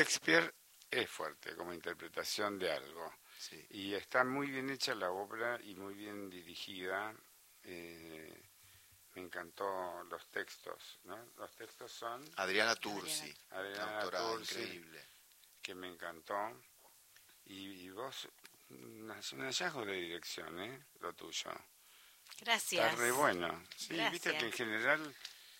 Shakespeare es fuerte como interpretación de algo. Sí. Y está muy bien hecha la obra y muy bien dirigida. Me encantó los textos, ¿no? Los textos son Adriana Tursi, Adriana autora Tursi, increíble. que me encantó. Y vos, un hallazgo de dirección, lo tuyo. Gracias. Está re bueno. Sí, Gracias. viste que en general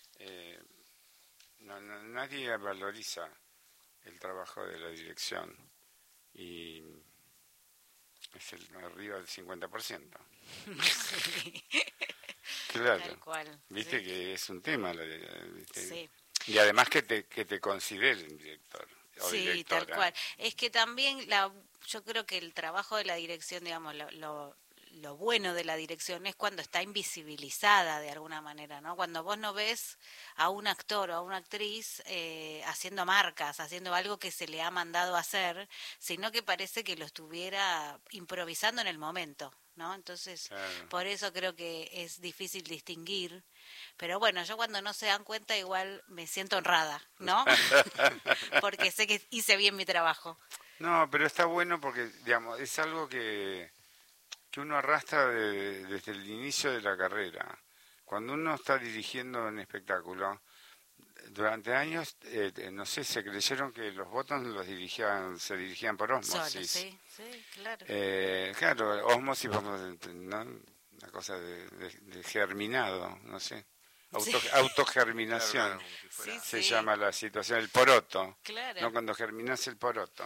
nadie valoriza el trabajo de la dirección. Y es arriba del 50%. Sí. Claro. Tal cual. Viste Sí. que es un tema. ¿Viste? Sí. Y además que te consideren director o Sí, directora. tal cual. Es que también yo creo que el trabajo de la dirección, digamos, lo bueno de la dirección es cuando está invisibilizada de alguna manera, ¿no? Cuando vos no ves a un actor o a una actriz haciendo marcas, haciendo algo que se le ha mandado a hacer, sino que parece que lo estuviera improvisando en el momento, ¿no? Entonces, Claro. por eso creo que es difícil distinguir. Pero bueno, yo cuando no se dan cuenta igual me siento honrada, ¿no? Porque sé que hice bien mi trabajo. No, pero está bueno porque, digamos, es algo que uno arrastra desde el inicio de la carrera. Cuando uno está dirigiendo un espectáculo, durante años, no sé, se creyeron que los votos se dirigían por ósmosis. Solo, sí, claro. Claro, ósmosis, ¿no? Una cosa de germinado, no sé. Autogerminación. Claro, como si fuera- Se llama la situación, el poroto. Claro. ¿No? Cuando germinas el poroto.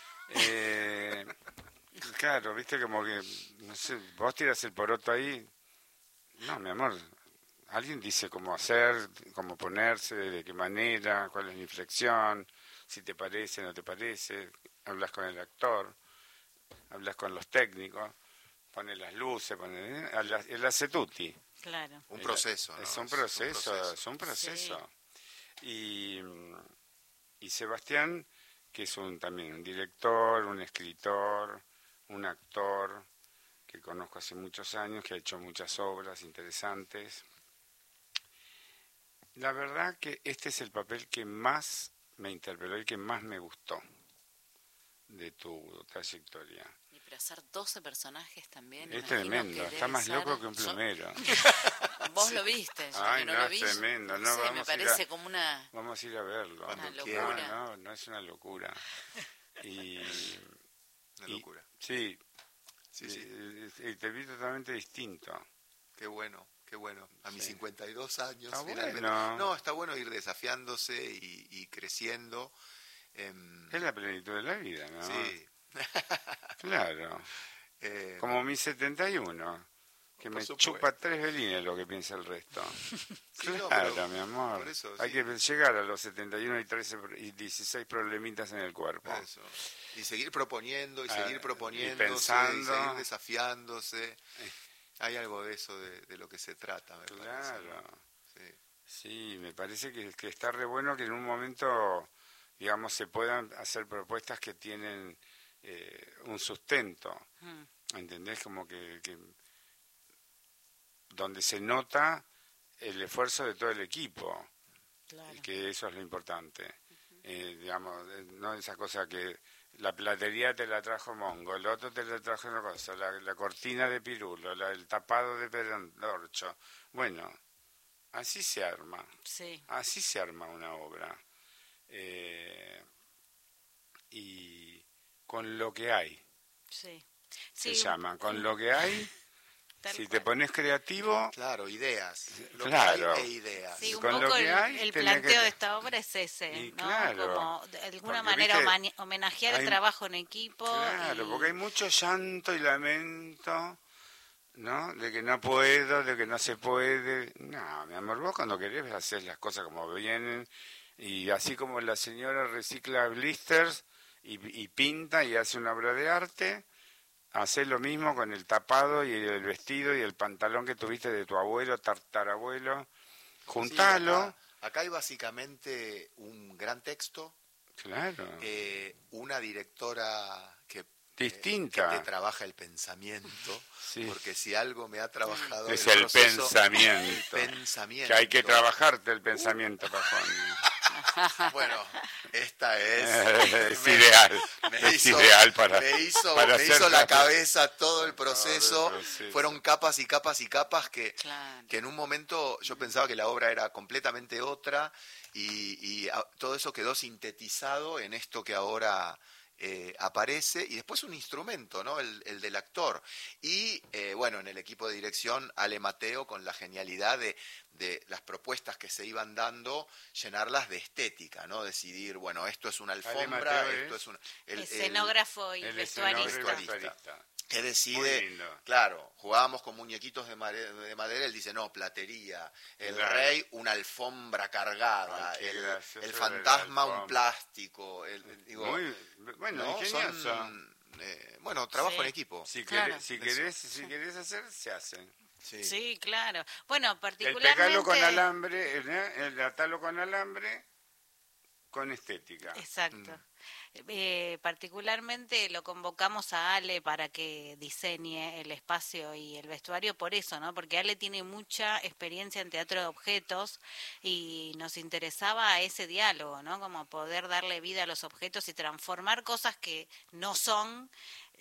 Claro, viste como que, no sé, vos tiras el poroto ahí. No, mi amor, alguien dice cómo hacer, cómo ponerse, de qué manera, cuál es la inflexión, si te parece, no te parece. Hablas con el actor, hablas con los técnicos, pones las luces, el hace tutti. Claro. Un proceso, ¿no? Es un proceso. Sí. Y Sebastián, que es también un director, un escritor, un actor, que conozco hace muchos años, que ha hecho muchas obras interesantes. La verdad que este es el papel que más me interpeló y que más me gustó de tu trayectoria. Y pero hacer 12 personajes también, Es imagino tremendo, que está debe más ser- loco que un plumero. Vos lo viste, yo Ay, que no, no, lo es vi. tremendo, no, sé, me vamos a ir parece como una... Vamos a ir a verlo. Cuando Una quiera. locura. No, es una locura. Y Una locura. Sí, Sí, sí. y te vi totalmente distinto. Qué bueno, qué bueno. A mis Sí. 52 años, Está finalmente. bueno. No, está bueno ir desafiándose y creciendo. Es la plenitud de la vida, ¿no? Sí. Claro. Eh, Como mi 71, que por me supuesto. chupa 3 velines lo que piensa el resto. Sí, no, Claro, pero mi amor. por eso, Hay sí. que llegar a los 71 y 16 problemitas en el cuerpo. Eso. Y seguir proponiendo, y Ah, seguir y proponiéndose, pensando. y seguir desafiándose. Hay algo de eso, de lo que se trata, me parece, Claro. ¿no? Sí. Sí, me parece que está re bueno que en un momento, digamos, se puedan hacer propuestas que tienen un sustento. ¿Entendés? Como que donde se nota el esfuerzo de todo el equipo, Claro. que eso es lo importante. Digamos, no esa cosa que la platería te la trajo Mongo, el otro te la trajo una cosa, la cortina de Pirulo, el tapado de Perandorcho. Bueno, así se arma. Sí. Así se arma una obra. Y con lo que hay, Sí. se Sí, llama. Con lo que hay, tal si cual. te pones creativo, Claro, ideas. Lo Claro. que hay e ideas. Sí, un con lo poco que hay, el tenés planteo que- de esta obra es ese, Y ¿no? claro, Como de alguna porque, manera viste, homenajear hay- el trabajo en equipo. Claro, y... porque hay mucho llanto y lamento, ¿no? De que no puedo, de que no se puede. No, mi amor, vos cuando querés hacer las cosas como vienen, y así como la señora recicla blisters y pinta y hace una obra de arte, hacés lo mismo con el tapado y el vestido y el pantalón que tuviste de tu abuelo, tartarabuelo. Juntalo. Sí, acá hay básicamente un gran texto, Claro. una directora que Distinta. que te trabaja el pensamiento, Sí. porque si algo me ha trabajado Es el el proceso, pensamiento. el pensamiento. Que hay que trabajarte el pensamiento, Pajón. Bueno, esta es... Es ideal. Es ideal me hizo hacer la cabeza todo el proceso. Todo el proceso. Fueron capas y capas y capas que Claro. en un momento yo pensaba que la obra era completamente otra y todo eso quedó sintetizado en esto que ahora aparece, y después un instrumento, ¿no? El del actor. Y bueno, en el equipo de dirección, Ale Mateo, con la genialidad de las propuestas que se iban dando, llenarlas de estética, ¿no? Decidir, bueno, esto es una alfombra, esto es un... escenógrafo y el vestuarista. vestuarista. Que Muy decide, lindo. claro, jugábamos con muñequitos de madera, él dice, no, platería, el Claro. rey, una alfombra cargada, Ay, qué gracioso el era fantasma, la un alfombra. plástico, digo, Muy bueno, ¿no? ingenioso. Son, bueno, trabajo Sí. en equipo. Si Claro. querés hacer, se hacen. Sí. Sí, claro. Bueno, El particularmente... pegalo con alambre, el atalo con alambre, con estética. Exacto. Particularmente lo convocamos a Ale para que diseñe el espacio y el vestuario por eso, ¿no? Porque Ale tiene mucha experiencia en teatro de objetos y nos interesaba ese diálogo, ¿no? Como poder darle vida a los objetos y transformar cosas que no son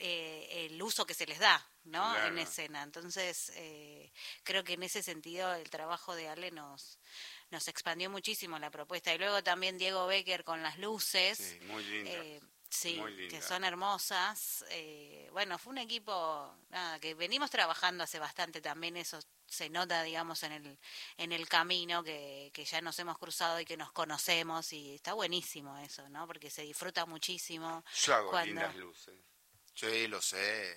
el uso que se les da, ¿no? Claro. En escena. Entonces, creo que en ese sentido el trabajo de Ale nos expandió muchísimo la propuesta. Y luego también Diego Becker con las luces. Sí, Muy linda. Sí, Muy linda. que son hermosas. Bueno, fue un equipo que venimos trabajando hace bastante también, eso se nota, digamos, en el camino que ya nos hemos cruzado y que nos conocemos, y está buenísimo eso, ¿no? Porque se disfruta muchísimo. Yo hago cuando- lindas luces. Sí, lo sé.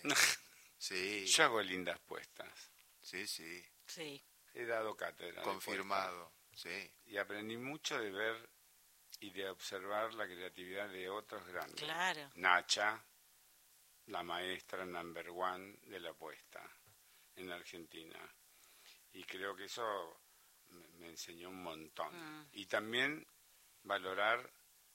Sí, Yo hago lindas puestas. sí, sí, Sí, He dado cátedra. de confirmado, sí. puesta. Y aprendí mucho de ver y de observar la creatividad de otros grandes. claro. Nacha, la maestra number one de la puesta en Argentina. Y creo que eso me enseñó un montón. Y también valorar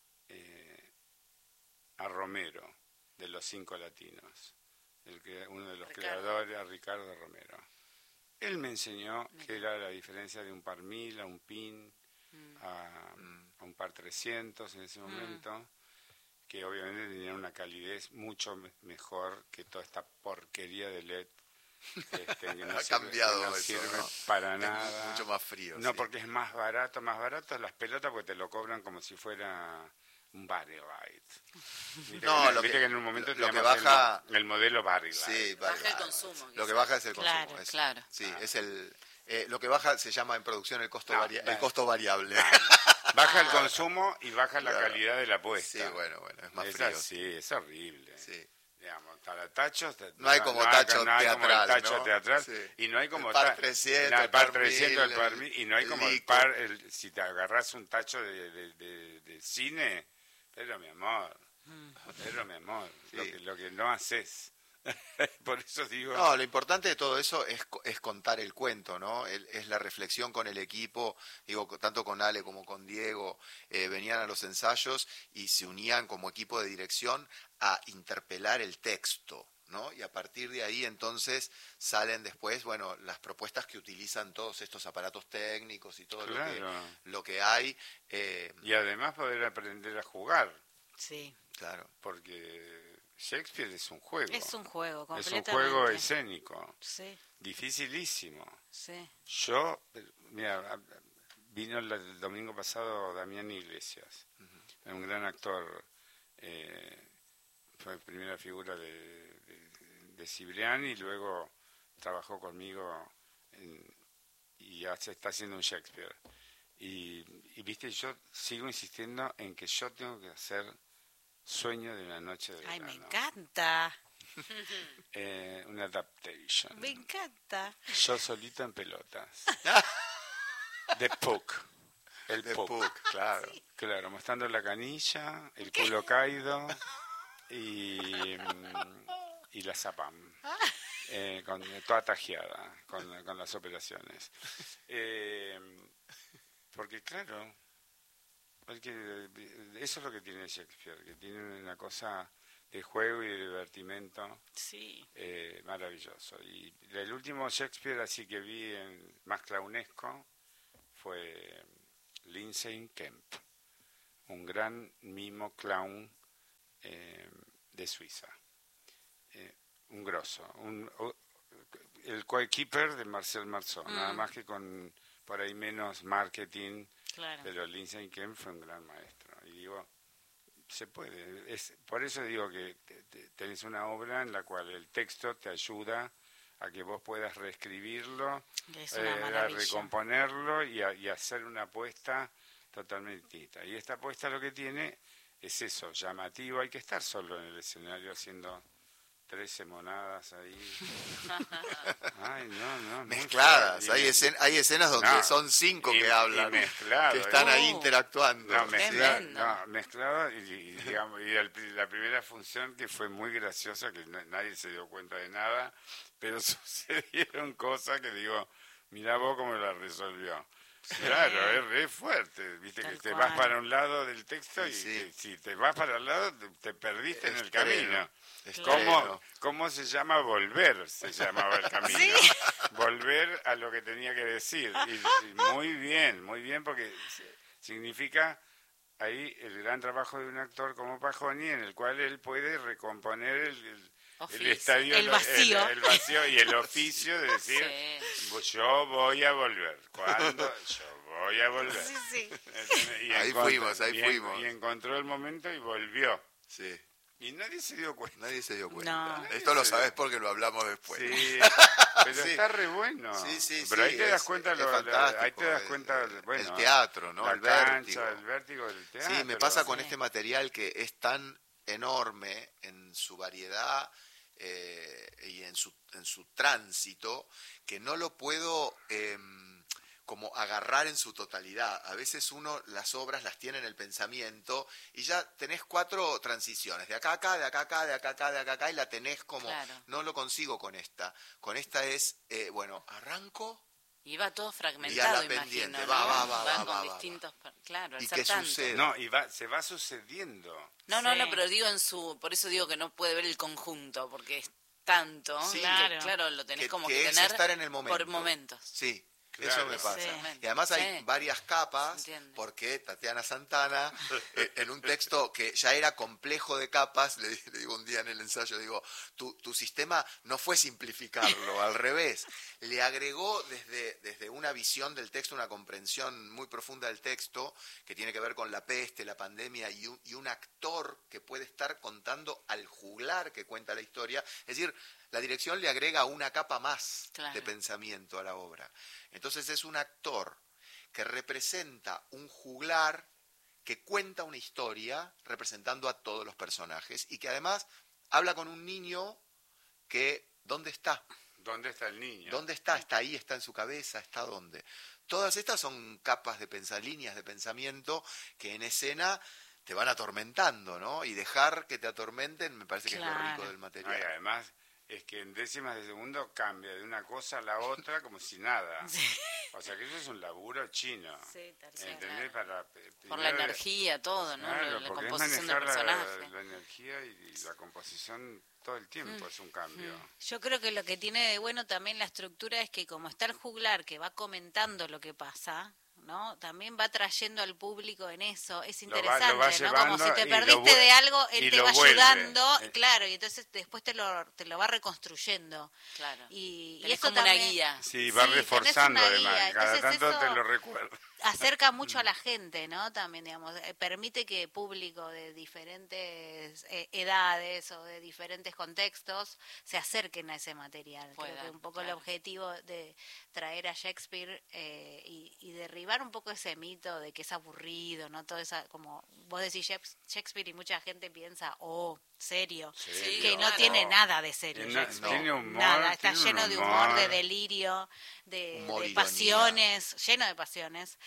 a Romero, de los 5 latinos, uno de los creadores, a Ricardo Romero. Él me enseñó que era la diferencia de un par 1000 a un pin, a un par 300 en ese momento, que obviamente tenía una calidez mucho mejor que toda esta porquería de LED. Que no Ha sirve, cambiado que no eso, sirve ¿no? para Es nada. mucho más frío. No, sí. porque es más barato las pelotas, porque te lo cobran como si fuera un Barry Light. No, Viste que en un momento lo que teníamos baja... el modelo Barry Light. Sí, Baja el vale. consumo, Lo que quizás. baja es el Claro, consumo. claro. Sí, es lo que baja se llama en producción el costo, No, el bueno. costo variable. Baja el consumo y baja la Claro. calidad de la puesta. Sí, bueno, es más es frío. así, es horrible. Sí. Digamos, para tachos, No hay como tacho no hay como el teatral, tacho ¿no? teatral, Sí. y no hay como El par 300, el par el par 300, el 1000, par 1000, y no hay el como el Lico. par, si te agarras un tacho de cine, pero mi amor, Sí. lo que no haces. Por eso digo, No, lo importante de todo eso es contar el cuento, ¿no? Es la reflexión con el equipo, digo, tanto con Ale como con Diego, venían a los ensayos y se unían como equipo de dirección a interpelar el texto, ¿no? Y a partir de ahí entonces salen después, bueno, las propuestas que utilizan todos estos aparatos técnicos y todo claro. lo que hay. Y además poder aprender a jugar, Sí, Claro. porque Shakespeare es un juego. es un juego, Es un completamente. juego escénico, Sí, dificilísimo. sí. Yo, mira, vino el domingo pasado Damián Iglesias, un gran actor, fue primera figura de Cibrián y luego trabajó conmigo y ya se está haciendo un Shakespeare. Y viste, yo sigo insistiendo en que yo tengo que hacer Sueño de una noche de Ay, verano. me encanta, Una adaptation. me encanta. Yo solito en pelotas. The Puck. El De Puck. Puck, claro. Claro, mostrando la canilla, el culo caído y la zapam. Toda tajeada con las operaciones. Porque claro, eso es lo que tiene Shakespeare, que tiene una cosa de juego y de divertimento Sí, maravilloso. Y el último Shakespeare así que vi más clownesco fue Lindsay Kemp, un gran mimo clown de Suiza. Un grosso. El coequiper de Marcel Marceau, nada más que con por ahí menos marketing, Claro. pero Lindsay Kemp fue un gran maestro. Y digo, se puede. Por eso digo que tenés una obra en la cual el texto te ayuda a que vos puedas reescribirlo, Es una a maravilla. recomponerlo y hacer una apuesta totalmente distinta. Y esta apuesta lo que tiene es eso, llamativo. Hay que estar solo en el escenario haciendo 13 monadas ahí. Ay, no, mezcladas. muy Hay, fuerte. hay escenas donde No, son 5 y que hablan, mezclado, que están ahí Oh. interactuando. No, Tremendo. mezclado digamos, la primera función que fue muy graciosa, que nadie se dio cuenta de nada, pero sucedieron cosas que digo, mirá vos cómo la resolvió. Claro, es re fuerte, viste Tal que te cual. vas para un lado del texto y Sí. que si te vas para el lado te perdiste en el Estreno. camino. Estreno. ¿Cómo se llama volver? Se llamaba el camino. Volver a lo que tenía que decir. Y muy bien, porque significa ahí el gran trabajo de un actor como Pajoni, en el cual él puede recomponer el Oficio. estadio, El vacío. el vacío y el oficio de decir, yo voy a volver. ¿Cuándo? Yo voy a volver. Sí. Y Ahí fuimos. Y encontró el momento y volvió. Sí, Y nadie se dio cuenta. nadie se dio cuenta. No. Esto lo sabes porque lo hablamos después. Sí, pero Sí. está re bueno. Sí, pero ahí sí, te das cuenta, es fantástico. ahí te das cuenta, bueno, el teatro, ¿no? la El vértigo. cancha, el vértigo del teatro. Sí, me pasa con Sí. este material que es tan enorme en su variedad y en su tránsito que no lo puedo como agarrar en su totalidad. A veces uno las obras las tiene en el pensamiento y ya tenés 4 transiciones, de acá a acá, de acá a acá, de acá a acá, de acá a acá, y la tenés como, Claro. no lo consigo con esta. Con esta es, bueno, arranco. Y va todo Y a fragmentado, la imagino, pendiente, ¿no? va, Van con va. distintos... Claro, al ¿Y ser qué tanto. sucede? No, y se va sucediendo. No, Sí. pero digo por eso digo que no puede ver el conjunto, porque es tanto, Sí. que, Claro. lo tenés Que- como que que es tener estar en el momento. por momentos. Sí, Claro. eso me pasa. Sí. Y además hay Sí. varias capas, Se entiende. porque Tatiana Santana, en un texto que ya era complejo de capas, le digo un día en el ensayo, digo, tu sistema no fue simplificarlo, al revés. Le agregó desde una visión del texto, una comprensión muy profunda del texto, que tiene que ver con la peste, la pandemia, y un actor que puede estar contando al juglar que cuenta la historia. Es decir, la dirección le agrega una capa más Claro. de pensamiento a la obra. Entonces es un actor que representa un juglar que cuenta una historia representando a todos los personajes y que además habla con un niño que, ¿dónde está? ¿Dónde está el niño? ¿Dónde está? ¿Está ahí? ¿Está en su cabeza? ¿Está dónde? Todas estas son capas de líneas de pensamiento que en escena te van atormentando, ¿no? Y dejar que te atormenten me parece que es lo rico Claro. del material. Ay, además, es que en décimas de segundo cambia de una cosa a la otra como si nada. O sea que eso es un laburo chino. Sí, tal cual. ¿Entendés? Por la energía, todo, ¿no? Claro, la porque es composición del manejar personaje. la energía y la composición todo el tiempo, es un cambio. Yo creo que lo que tiene de bueno también la estructura es que como está el juglar que va comentando lo que pasa, ¿no? También va trayendo al público en eso. Es Lo va interesante, ¿no? Como llevando si te y perdiste lo de algo, él y te lo va vuelve. ayudando, claro, y entonces después te lo va reconstruyendo. Claro. Y Tenés eso como una también guía. Sí, va Sí, tenés reforzando una además, guía. cada Entonces tanto te eso- lo recuerdo. acerca mucho a la gente, ¿no? También, digamos, permite que público de diferentes edades o de diferentes contextos se acerquen a ese material. Creo Puedan, que un poco el claro. objetivo de traer a Shakespeare y derribar un poco ese mito de que es aburrido, ¿no? Todo esa, como vos decís Shakespeare y mucha gente piensa, serio, Sí, que no claro. tiene nada de serio No, Shakespeare. tiene humor, Nada, está tiene un lleno de humor, de delirio, de Humor, ironía. pasiones, lleno de pasiones.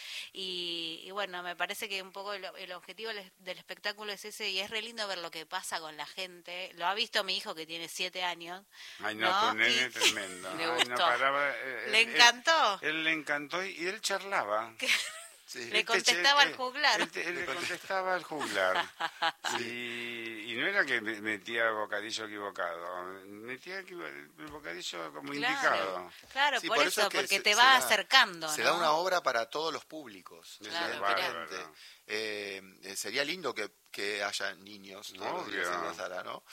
Y bueno, me parece que un poco el objetivo del espectáculo es ese y es re lindo ver lo que pasa con la gente. Lo ha visto mi hijo que tiene 7 años. Ay, no, ¿no? tu nene Y- es tremendo. Le Ay, no gustó. paraba, Le encantó. Él le encantó y él charlaba. Sí. Le contestaba al juglar. Él le contestaba al juglar. Y no era que metía bocadillo equivocado, metía el bocadillo como Claro, indicado. claro, Sí, por por eso eso, es que porque se te va da- acercando, Se ¿no? da una obra para todos los públicos, Eso Claro, es evidentemente. bárbaro. Sería lindo que haya niños todos los días en Obvio. la sala, ¿no?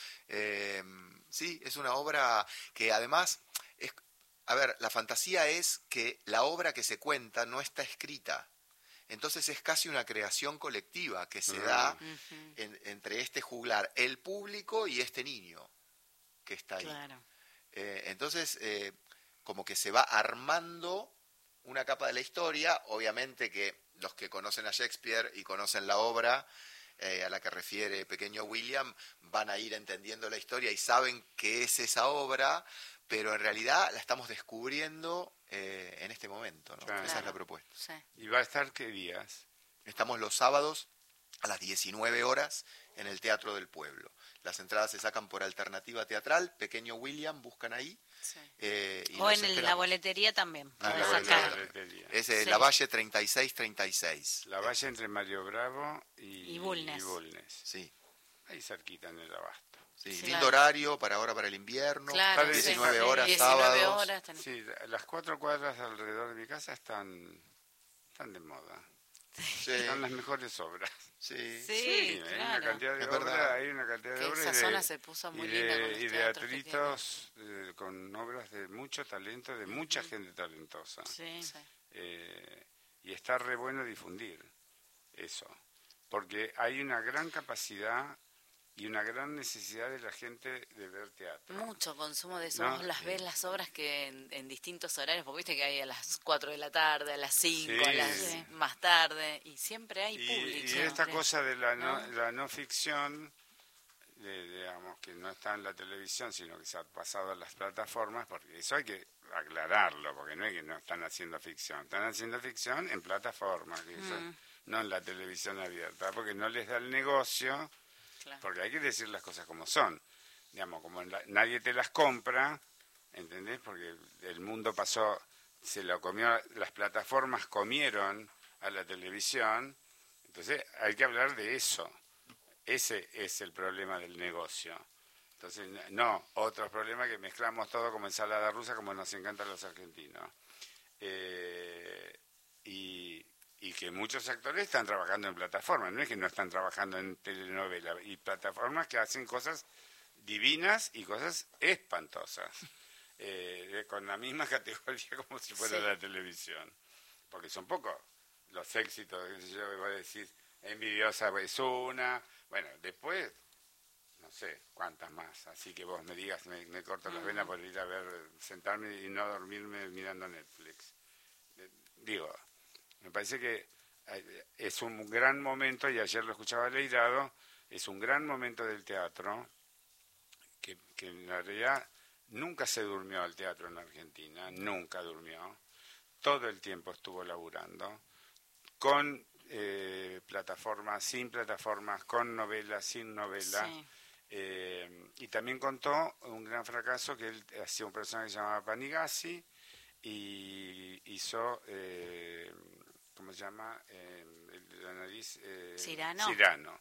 Sí, es una obra que además, a ver, la fantasía es que la obra que se cuenta no está escrita. Entonces es casi una creación colectiva que se da Ujú, entre este juglar, el público y este niño que está ahí. claro. Entonces, como que se va armando una capa de la historia, obviamente que los que conocen a Shakespeare y conocen la obra a la que refiere Pequeño William van a ir entendiendo la historia y saben qué es esa obra, pero en realidad la estamos descubriendo en este momento, ¿no? Claro. Esa es la propuesta. Sí. ¿Y va a estar qué días? Estamos los sábados a las 19 horas en el Teatro del Pueblo. Las entradas se sacan por alternativa teatral, Pequeño William, buscan ahí. Sí. Y O los en la esperamos. boletería también. Ah, podés la sacar. boletería. Es Sí. La Valle 3636. La valle entre Mario Bravo Y Bulnes. Sí, Ahí cerquita en el Abasto. sí. Sí. Lindo Claro. horario para ahora, para el invierno. Claro, Está 19 sí. horas, 19 sábados. horas tenés- Sí, las 4 cuadras alrededor de mi casa están de moda. Sí, Son las mejores obras. sí. Sí, Hay una claro. cantidad de Es obras, verdad. hay una cantidad de Que obras esa y de- zona se puso muy linda con los y de teatros que atritos con obras de mucho talento, de mucha gente talentosa. Sí. Sí. Y está re bueno difundir eso, porque hay una gran capacidad y una gran necesidad de la gente de ver teatro. Mucho consumo de eso. No, Vos las ves las obras que en distintos horarios, porque viste que hay a las 4 de la tarde, a las 5, Sí. a las Sí. más tarde, y siempre hay Y público. esta siempre, cosa de la ¿no? la no ficción, digamos, que no está en la televisión, sino que se ha pasado a las plataformas, porque eso hay que aclararlo, porque no es que no están haciendo ficción, están haciendo ficción en plataformas, que eso, no en la televisión abierta, porque no les da el negocio, Claro. porque hay que decir las cosas como son. Digamos, como nadie te las compra, ¿entendés? Porque el mundo pasó, se lo comió, las plataformas comieron a la televisión, entonces hay que hablar de eso. Ese es el problema del negocio. Entonces, no, otros problemas que mezclamos todo como ensalada rusa, como nos encantan los argentinos. Y que muchos actores están trabajando en plataformas, no es que no están trabajando en telenovela, y plataformas que hacen cosas divinas y cosas espantosas, con la misma categoría como si fuera Sí. la televisión, porque son pocos los éxitos, qué sé yo, voy a decir, Envidiosa es una, bueno, después no sé cuántas más, así que vos me digas, me corto las venas por ir a ver, sentarme y no dormirme mirando Netflix. Digo, me parece que es un gran momento, y ayer lo escuchaba Leirado, es un gran momento del teatro, que en la realidad nunca se durmió el teatro en Argentina, nunca durmió, todo el tiempo estuvo laburando, con plataformas, sin plataformas, con novelas, sin novela. Sí. Y también contó un gran fracaso, que él hacía un personaje que se llamaba Panigasi y hizo, ¿cómo se llama? El de la nariz. Cyrano. Cyrano.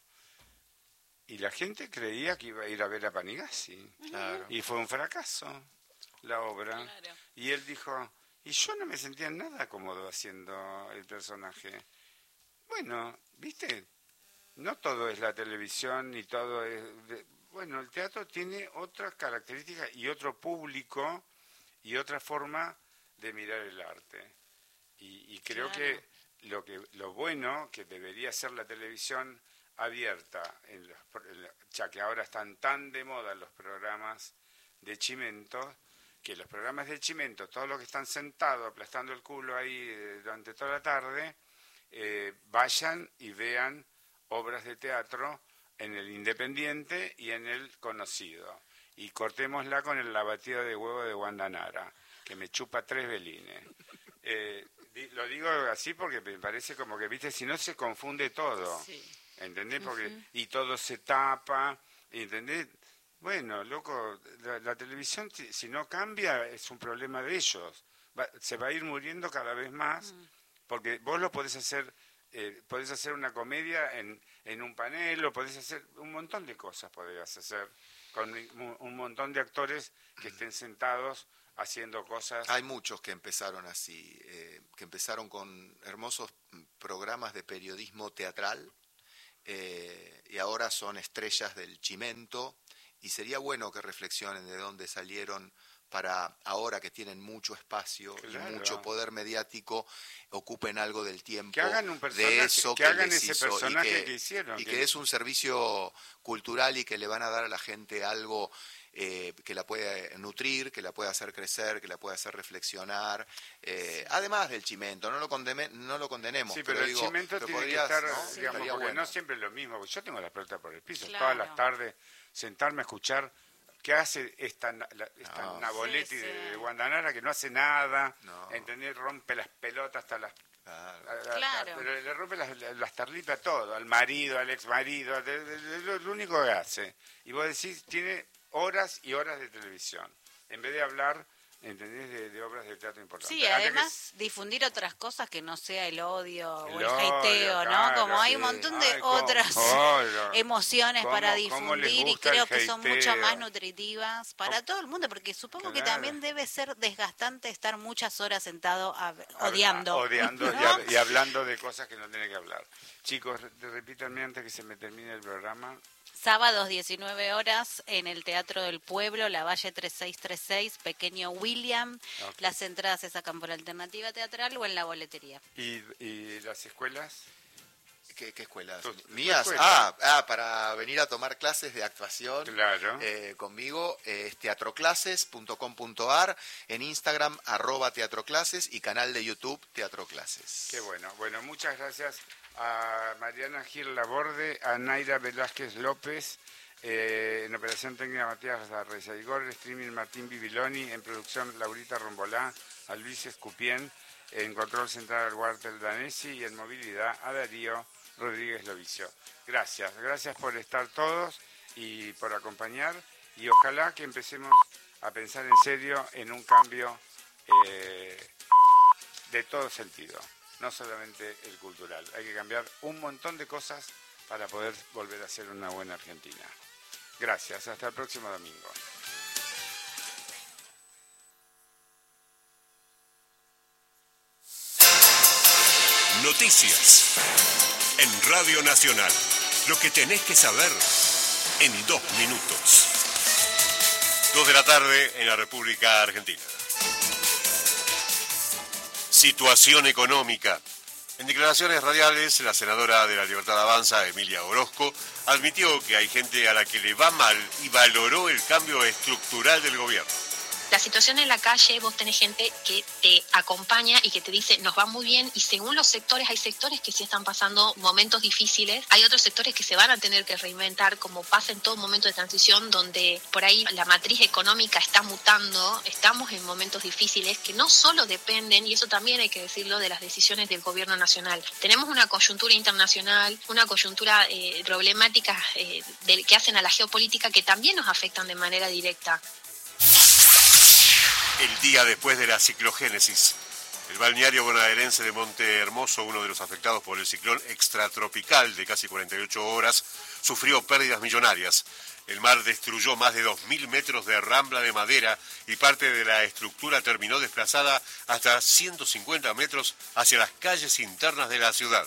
Y la gente creía que iba a ir a ver a Panigasi. Claro. Y fue un fracaso la obra. Claro. Y él dijo, y yo no me sentía nada cómodo haciendo el personaje. Bueno, ¿viste? No todo es la televisión, ni todo es... Bueno, el teatro tiene otras características y otro público y otra forma de mirar el arte. Y creo Claro. que lo bueno que debería ser la televisión abierta, ya que ahora están tan de moda los programas de Chimento, que los programas de Chimento, todos los que están sentados aplastando el culo ahí durante toda la tarde, vayan y vean obras de teatro en el Independiente y en el Conocido. Y cortémosla con el batida de huevo de Wanda Nara, que me chupa 3 velines. Lo digo así porque me parece como que, viste, si no se confunde todo. Sí. ¿Entendés? Porque, y todo se tapa, ¿entendés? Bueno, loco, la televisión, si no cambia, es un problema de ellos. Se va a ir muriendo cada vez más, porque vos lo podés hacer una comedia en en un panel, o podés hacer un montón de cosas, podrías hacer con un montón de actores que estén sentados haciendo cosas. Hay muchos que empezaron así, que empezaron con hermosos programas de periodismo teatral, y ahora son estrellas del chimento, y sería bueno que reflexionen de dónde salieron para ahora que tienen mucho espacio Claro. y mucho poder mediático, ocupen algo del tiempo Que hagan un personaje, de eso que hagan les ese hizo, personaje que hicieron. y que es un servicio cultural y que le van a dar a la gente algo que la puede nutrir, que la puede hacer crecer, que la puede hacer reflexionar, además del chimento, no lo condenemos, Sí, pero el digo, chimento pero tiene que podrías, estar, ¿no? digamos, Estaría porque bueno. no siempre es lo mismo, porque yo tengo la pelota por el piso, Claro. todas las tardes, sentarme a escuchar qué hace esta No. Naboletti Sí, sí. de Guandanara, que no hace nada, No. ¿entendés? Rompe las pelotas hasta las... Claro. Claro. Pero le rompe las tarlitas a todo, al marido, al ex marido, lo único que hace. Y vos decís, tiene horas y horas de televisión, en vez de hablar, ¿entendés?, de obras de teatro importantes. Sí, además difundir otras cosas que no sea el odio o el odio, hateo, ¿no? claro, Como hay sí. un montón de Ay, otras claro. emociones para ¿Cómo les difundir y gusta el creo que son mucho hateo? más nutritivas para todo el mundo, porque supongo que Claro. también debe ser desgastante estar muchas horas sentado odiando. Odiando ¿no? y hablando de cosas que no tiene que hablar. Chicos, repítanme antes que se me termine el programa. Sábados 19 horas en el Teatro del Pueblo, La Valle 3636, Pequeño William. Ok. Las entradas se sacan por Alternativa Teatral o en la boletería. ¿Y las escuelas? ¿Qué escuelas? Tu ¿Mías? escuela. Para venir a tomar clases de actuación Claro. conmigo, es teatroclases.com.ar, en Instagram @teatroclases y canal de YouTube Teatroclases. Qué bueno. Bueno, muchas gracias a Mariana Gil Laborde, a Naira Velázquez López, en operación técnica Matías Arreza Igor, streaming Martín Bibiloni, en producción Laurita Rombolá, a Luis Escupien, en control central Walter Danesi y en movilidad a Darío Rodríguez Lovicio. Gracias por estar todos y por acompañar, y ojalá que empecemos a pensar en serio en un cambio de todo sentido, no solamente el cultural. Hay que cambiar un montón de cosas para poder volver a ser una buena Argentina. Gracias, hasta el próximo domingo. Noticias en Radio Nacional. Lo que tenés que saber en 2 minutos. 2 de la tarde en la República Argentina. Situación económica. En declaraciones radiales, la senadora de la Libertad Avanza, Emilia Orozco, admitió que hay gente a la que le va mal y valoró el cambio estructural del gobierno. La situación en la calle, vos tenés gente que te acompaña y que te dice nos va muy bien, y según los sectores, hay sectores que sí están pasando momentos difíciles, hay otros sectores que se van a tener que reinventar, como pasa en todo momento de transición donde por ahí la matriz económica está mutando. Estamos en momentos difíciles que no solo dependen, y eso también hay que decirlo, de las decisiones del gobierno nacional. Tenemos una coyuntura internacional, una coyuntura problemática que hacen a la geopolítica que también nos afectan de manera directa. El día después de la ciclogénesis, el balneario bonaerense de Monte Hermoso, uno de los afectados por el ciclón extratropical de casi 48 horas, sufrió pérdidas millonarias. El mar destruyó más de 2.000 metros de rambla de madera y parte de la estructura terminó desplazada hasta 150 metros hacia las calles internas de la ciudad.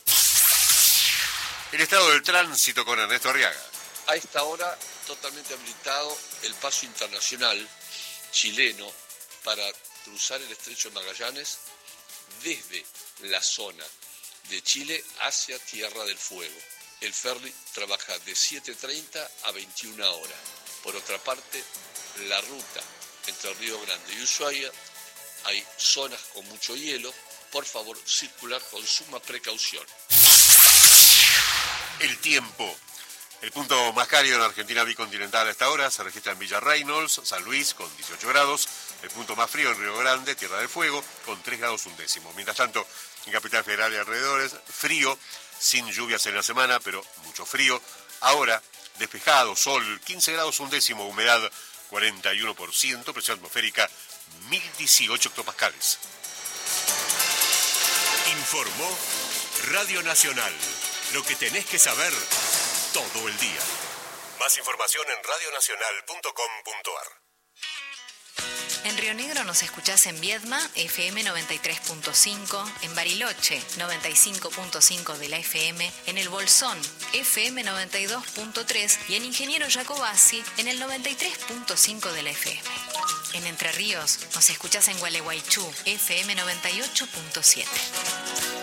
El estado del tránsito con Ernesto Arriaga. A esta hora, totalmente habilitado el paso internacional chileno para cruzar el estrecho de Magallanes desde la zona de Chile hacia Tierra del Fuego. El ferry trabaja de 7:30 a 21 horas. Por otra parte, la ruta entre Río Grande y Ushuaia, hay zonas con mucho hielo. Por favor, circular con suma precaución. El tiempo. El punto más cálido en la Argentina bicontinental a esta hora se registra en Villa Reynolds, San Luis, con 18 grados. El punto más frío en Río Grande, Tierra del Fuego, con 3 grados un décimo. Mientras tanto, en Capital Federal y alrededores, frío, sin lluvias en la semana, pero mucho frío. Ahora, despejado, sol, 15 grados un décimo, humedad 41%, presión atmosférica 1018 hectopascales. Informó Radio Nacional. Lo que tenés que saber todo el día. Más información en radionacional.com.ar. En Río Negro nos escuchás en Viedma, FM 93.5, en Bariloche, 95.5 de la FM, en El Bolsón, FM 92.3 y en Ingeniero Jacobasi, en el 93.5 de la FM. En Entre Ríos nos escuchás en Gualeguaychú, FM 98.7.